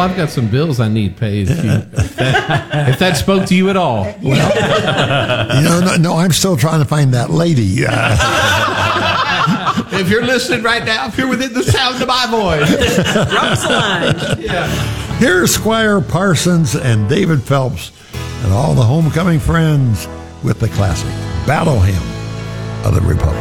I've got some bills I need paid. If that spoke to you at all. Well, no, I'm still trying to find that lady. If you're listening right now, if you're within the sound of my voice, drop us a line. Yeah. Here's Squire Parsons and David Phelps and all the homecoming friends with the classic Battle Hymn of the Republic.